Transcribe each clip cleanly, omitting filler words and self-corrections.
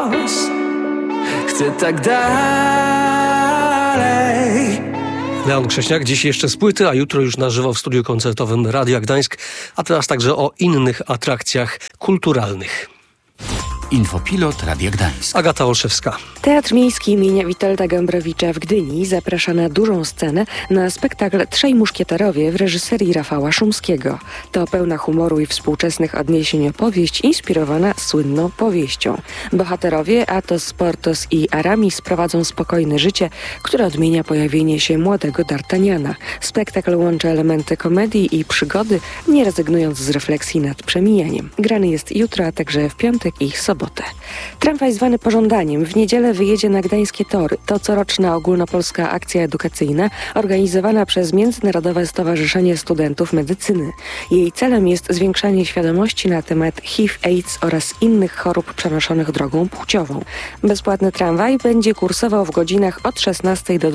los. Chcę tak dalej. Leon Krześniak dziś jeszcze z płyty, a jutro już na żywo w studiu koncertowym Radia Gdańsk, a teraz także o innych atrakcjach kulturalnych. Infopilot Radia Gdańsk. Agata Olszewska. Teatr Miejski imienia Witolda Gombrowicza w Gdyni zaprasza na dużą scenę na spektakl Trzej Muszkieterowie w reżyserii Rafała Szumskiego. To pełna humoru i współczesnych odniesień opowieść inspirowana słynną powieścią. Bohaterowie Athos, Porthos i Aramis prowadzą spokojne życie, które odmienia pojawienie się młodego D'Artagnana. Spektakl łączy elementy komedii i przygody, nie rezygnując z refleksji nad przemijaniem. Grany jest jutro, a także w piątek i sobotę. Tramwaj zwany Pożądaniem w niedzielę wyjedzie na gdańskie tory. To coroczna ogólnopolska akcja edukacyjna organizowana przez Międzynarodowe Stowarzyszenie Studentów Medycyny. Jej celem jest zwiększanie świadomości na temat HIV, AIDS oraz innych chorób przenoszonych drogą płciową. Bezpłatny tramwaj będzie kursował w godzinach od 16 do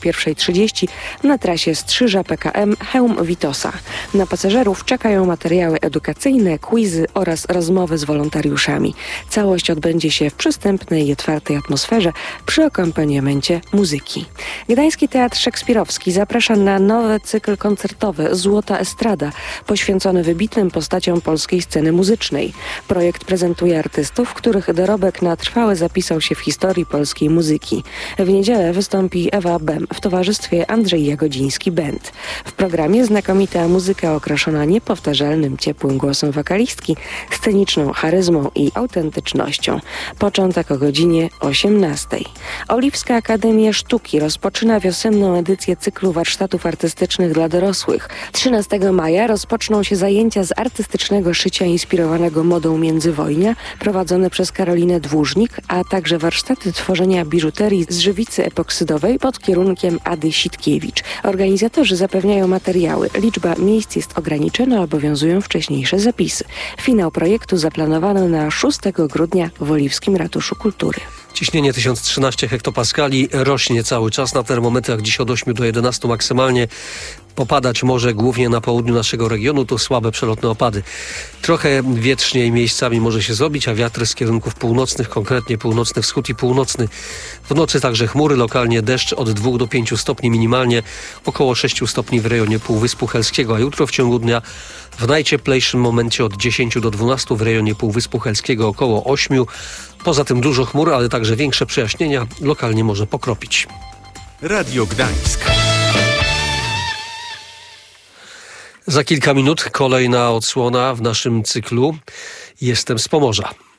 21:30 na trasie Strzyża PKM Chełm-Witosa. Na pasażerów czekają materiały edukacyjne, quizy oraz rozmowy z wolontariuszami. Całość odbędzie się w przystępnej i otwartej atmosferze przy akompaniamencie muzyki. Gdański Teatr Szekspirowski zaprasza na nowy cykl koncertowy Złota Estrada, poświęcony wybitnym postaciom polskiej sceny muzycznej. Projekt prezentuje artystów, których dorobek na trwałe zapisał się w historii polskiej muzyki. W niedzielę wystąpi Ewa Bem w towarzystwie Andrzej Jagodziński Band. W programie znakomita muzyka okraszona niepowtarzalnym, ciepłym głosem wokalistki, sceniczną charyzmą i autentycznością. Początek o godzinie 18:00. Oliwska Akademia Sztuki rozpoczyna wiosenną edycję cyklu warsztatów artystycznych dla dorosłych. 13 maja rozpoczną się zajęcia z artystycznego szycia inspirowanego modą międzywojnia prowadzone przez Karolinę Dłużnik, a także warsztaty tworzenia biżuterii z żywicy epoksydowej pod kierunkiem Ady Sitkiewicz. Organizatorzy zapewniają materiały. Liczba miejsc jest ograniczona, obowiązują wcześniejsze zapisy. Finał projektu zaplanowano na 6 grudnia w Oliwskim Ratuszu Kultury. Ciśnienie 1013 hektopaskali rośnie cały czas na termometrach, dziś od 8 do 11 maksymalnie. Popadać może głównie na południu naszego regionu, to słabe przelotne opady. Trochę wietrzniej miejscami może się zrobić, a wiatry z kierunków północnych, konkretnie północny wschód i północny. W nocy także chmury, lokalnie deszcz od 2 do 5 stopni minimalnie, około 6 stopni w rejonie Półwyspu Helskiego, a jutro w ciągu dnia w najcieplejszym momencie od 10 do 12 w rejonie Półwyspu Helskiego, około 8. Poza tym dużo chmur, ale także większe przejaśnienia, lokalnie może pokropić. Radio Gdańsk. Za kilka minut kolejna odsłona w naszym cyklu Jestem z Pomorza.